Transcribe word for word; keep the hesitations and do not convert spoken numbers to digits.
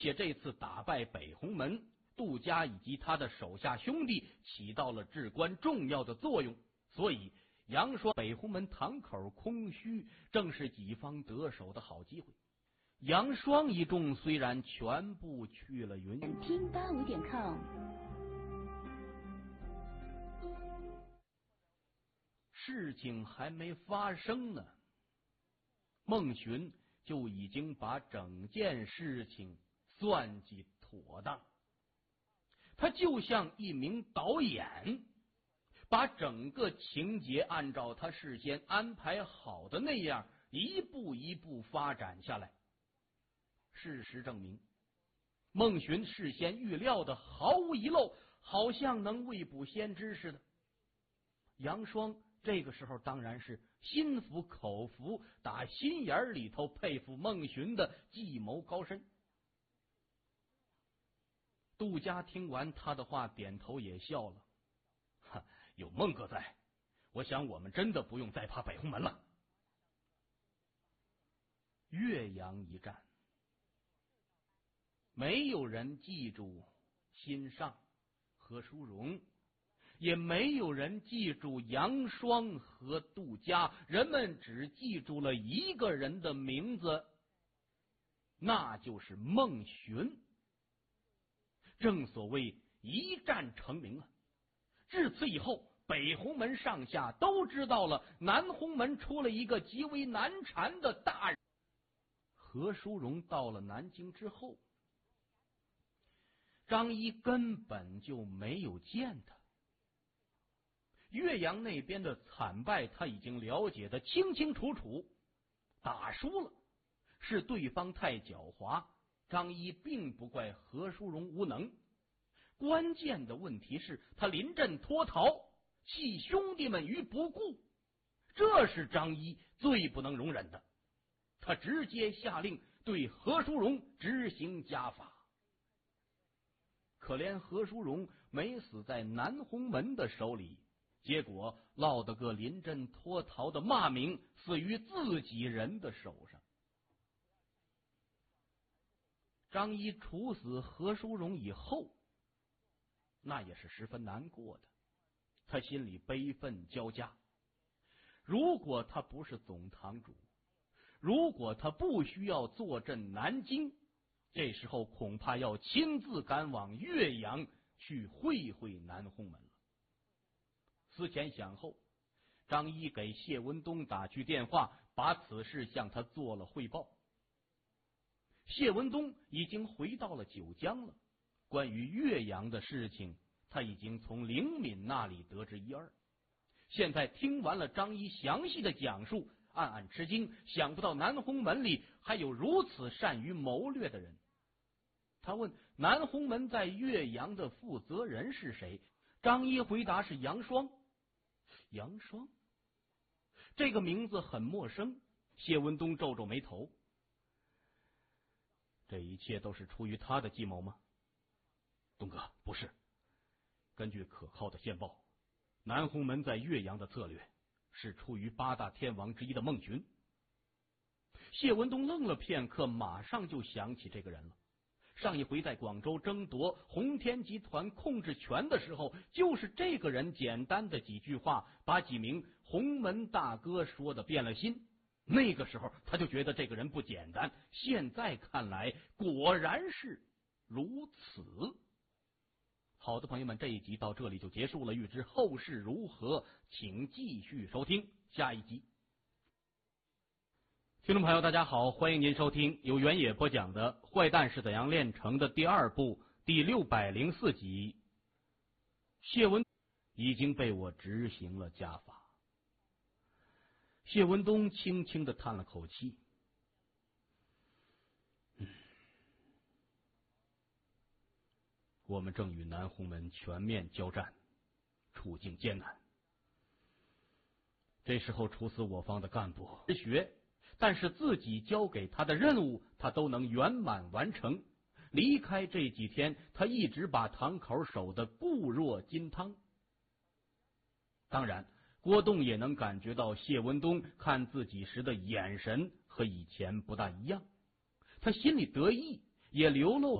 且这次打败北红门，杜家以及他的手下兄弟起到了至关重要的作用，所以杨双北红门堂口空虚，正是己方得手的好机会。杨双一众虽然全部去了云云， 听八五点 com。 事情还没发生呢，孟寻就已经把整件事情算计妥当。他就像一名导演，把整个情节按照他事先安排好的那样一步一步发展下来。事实证明，孟寻事先预料的毫无遗漏，好像能未卜先知似的。杨双这个时候当然是心服口服，打心眼里头佩服孟寻的计谋高深。杜家听完他的话，点头也笑了，哈，有孟哥在，我想我们真的不用再怕北红门了。岳阳一战，没有人记住心上和淑荣，也没有人记住杨双和杜家，人们只记住了一个人的名字，那就是孟寻。正所谓一战成名啊！至此以后，北红门上下都知道了南红门出了一个极为难缠的大人。何淑荣到了南京之后，张一根本就没有见他。岳阳那边的惨败他已经了解得清清楚楚，打输了是对方太狡猾，张一并不怪何淑荣无能，关键的问题是他临阵脱逃，弃兄弟们于不顾，这是张一最不能容忍的。他直接下令对何淑荣执行家法。可怜何淑荣没死在南红门的手里，结果落得个临阵脱逃的骂名，死于自己人的手上。张一处死何淑荣以后，那也是十分难过的，他心里悲愤交加。如果他不是总堂主，如果他不需要坐镇南京，这时候恐怕要亲自赶往岳阳去会会南红门了。思前想后，张一给谢文东打去电话，把此事向他做了汇报。谢文东已经回到了九江了，关于岳阳的事情他已经从灵敏那里得知一二。现在听完了张一详细的讲述，暗暗吃惊，想不到南红门里还有如此善于谋略的人。他问南红门在岳阳的负责人是谁，张一回答是杨双。杨双这个名字很陌生，谢文东皱皱眉头。这一切都是出于他的计谋吗？东哥，不是。根据可靠的线报，南红门在岳阳的策略是出于八大天王之一的孟寻。谢文东愣了片刻，马上就想起这个人了。上一回在广州争夺鸿天集团控制权的时候，就是这个人简单的几句话，把几名洪门大哥说的变了心。那个时候他就觉得这个人不简单，现在看来果然是如此。好的朋友们，这一集到这里就结束了，欲知后事如何，请继续收听下一集。听众朋友大家好，欢迎您收听由原野播讲的《坏蛋是怎样炼成的》第二部第六百零四集。谢文已经被我执行了家法。谢文东轻轻地叹了口气，嗯，我们正与南红门全面交战，处境艰难。这时候处死我方的干部学，但是自己交给他的任务他都能圆满完成。离开这几天，他一直把堂口守得固若金汤。当然郭栋也能感觉到谢文东看自己时的眼神和以前不大一样，他心里得意， 也流露